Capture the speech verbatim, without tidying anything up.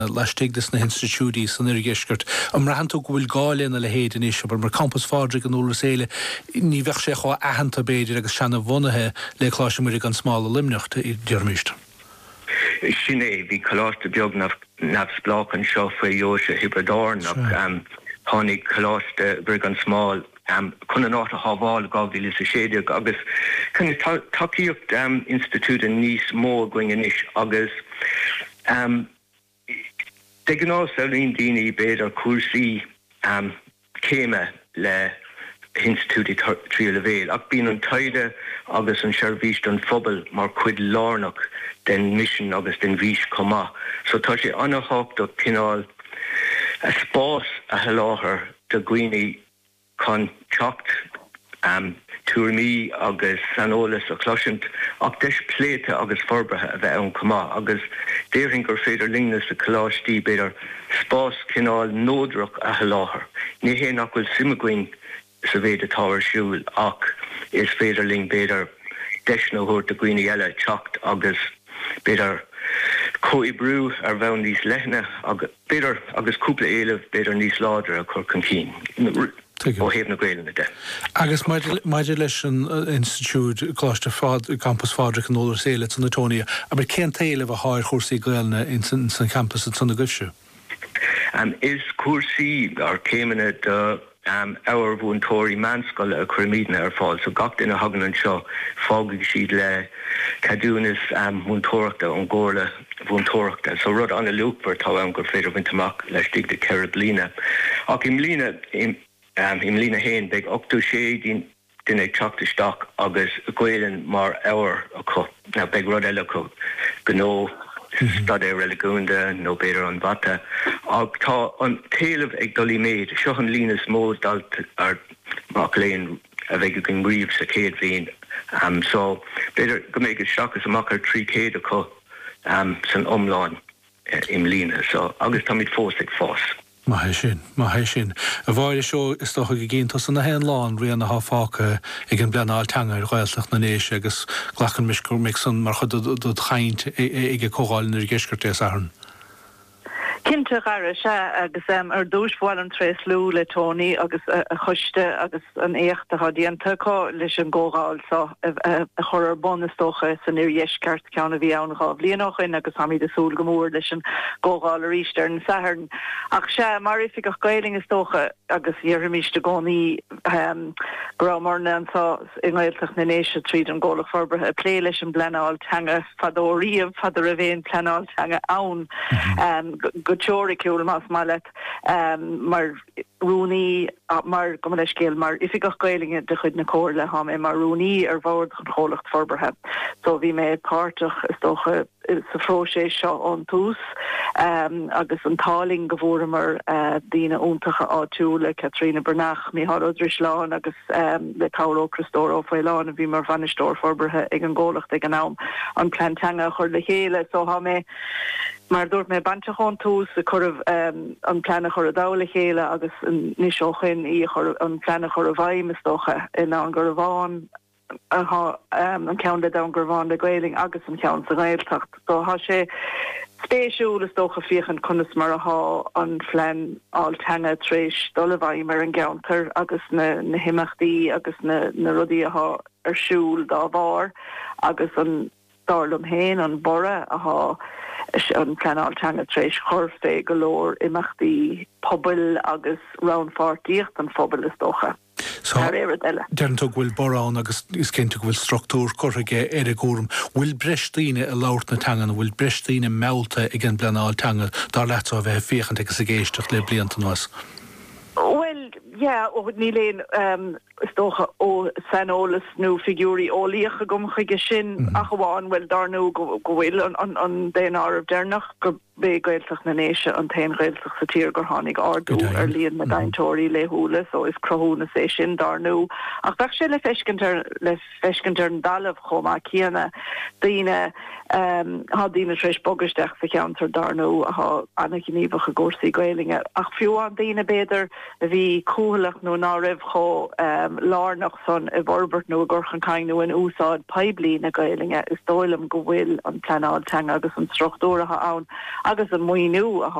leistigdas na institutí san irgéisgurt. Am rahanú go bhfuil gáilín le héidir is, aber mar campus fádra an úlas éile ní bheith sé chá ahananta béidir agus seanna bhonathe le chláisiúir an smála limneachta i dearmíist. Sinné bhí choláiste beag nafs blach an seo faoi Jóise Hibredornach tháinig choláiste beag an smáil chun an áta hábháil gábhí is a séideag agus chun takeíocht institút an níos mó going inis agus de gná saolín daoine beidir cuasaí céime le institútí trí le bhéil ach bíonn an taide agus an seirbhís don phobal mar cuid lárnach den mission agus den bhís comá. So tá sé anachtácht cinál a spás a heláthar do gcuoine chun teacht um, tuairmí agus sanolas a cloisiint ach deis pléite agus forbethe a bheith ann comá agus déirhin gur féidir lingnas a choláistí beidir spás cinál nódrach a heláthar. Ní hé nach bhfuil simaghain sa bhéad atáir siúil ach is féidir ling beidir deis nó thuairt a gcuoine eile teacht agus beidir cóibrú ar bheann níos lethne agus beidir agus cúpla éileh beidir níos láidir a chur chun cín. ó héamh na Gaeilge de. Agus maidir leis an institút chláiste fád campus fádra an ólas éile san Natónia, aber cén taobh a háir chósaí Gaeilge in san campus san na Gulse? Um, is cuasaí ar céimena de um, our bhúntóirí meánscoile a chuirmídna ar fáil, so gach duine hagan an seo fágaigh siad le cadúnas um, bhúntóireachta an ggóirle bhúntóireachta, so rud anna luachbar tá am gur féidir bhaintach leis dig de ceire bliana. Ach im lína im Um, im lína héin beag ochtú sé din din ag teachtasteach agus Gaeilge mar áir acu. Na beag rud eile acu gnó stad é religúnda nó beidir an bhata. Ag tá an taobh ag dulí méid, seo an lína smó dalt ar mac léon a bheith go ngríomh sa céad bhíon. Um, so beidir go méid seachas amach ar trí céad acu um, san omláin uh, im lína. So agus tá míid fós ag fós. Ma hé sin, ma hé sin. A bhaire seo is stocha go génta san na hen lán rian na háfácha ag an bleanáil teanga ar ghailteach na néise agus ghlachan miscúr mic san mar chud do chaint ag cógáil ar ggéisgurt éas airn. Cinnte gara se agus um, ar dúis bháil an tréis lú le tóní agus a uh, chuiste agus an éachta hadíanta có leis an ggógáil so a, a, a chur ar bonastócha san ir dhéisceart ceanna bhí annaá blianachin agus hamí de súl gomór leis an ggógáil ar ístar an saharn. Ach se mar ifig ach Gaeilge is tócha agus dhearmíiste gcónaí um, grámarna antá i ngáilteach na néise tríd an ggólach forbethe a plé leis an bleanáil teanga fadóíomh fadar a bhéon pleanáil teanga ann um, go teorí ciúil más mallet um, mar rúnaí mar go leis céal mar ifig ach Gaeilge de chud na cóirle ha mé mar rúnaí ar bhard chun cholacht forbethe. So bhí mé páirteach is tócha sa fróisé seo an tús um, agus an táling go bhórmar uh, dína úntacha áitiúla Catriona Bernach, Micheál Drisláin agus um, le Paolo Cristoro Fáileáin a bhí mar bhanistóir forbethe ag an ggólacht ag an nám an plantanga chur le chéile, so ha mé mar dúirt mé banteachán tús a churh um, an plana chur a dála chéile agus an níosóchin í chur an plana chur a bhaimimestocha in an gur bháin ha um, an cean le da gur bháin le Gaeilge agus an cean sa Gaeltacht. So ha sé spéisiúil is dócha fiochan chunas mar a há an phlean áil teanga tréis dul a bhaim mar an geantar agus na, na himachtaí agus na, na rudí a há ar siúil dá bhár agus an darlum héin an bora a há an pleanáil teanga tréis chorfé golóir imachtaí pobal agus roundfartíocht an phobal is dócha. So, Dernto bhfuil borán agus is cinnte bhfuil struchtúr choige ar a gúrum. Bhfuil breistíine a láirt na teangan, bhfuil breistíine mélta ag an bleanáil teanga dar leat a bheith féchant agus a géisteach le blianta nuas. Well, yeah, ó ní léon um, is dócha ó sanolas nó figúrí ólíocha gom chuige sin mm-hmm. a bháin bhfuil darnú go bhfuil an, an, an déan áibh dénach go bé Gaeltach na néise an tain Gaeltach sa tír gur tháinig ardú ar líon na daintóirí le húla, so is crothúna sé sin darnú. Ach bheith sé le feiscintar le feiscintar an dalamh chomá cíanna daoine um, há daoine tréis bogasteach sa cheantar darnú a há anna gníomhach a gcúrsaí Gaeilge. Ach fiú an daoine béidir a bhí cúhalach nó ná raibh cho um, um, lánach son a bhorbert nó a gorchan caiinú in úsáid peblií na gailinge is dóilm go bhfuil an pleanáil teanga agus an struchtúratha ann agus an muoinú a